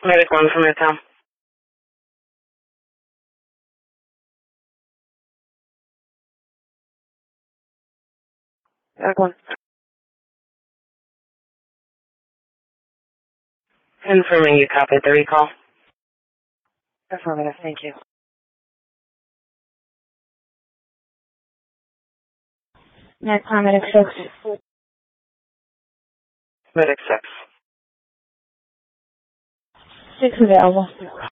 Medic 1 from Midtown. Medic 1. Confirming you copied the recall. Affirmative, thank you. Medic 1, Medic 6. Medic 6. 6 available.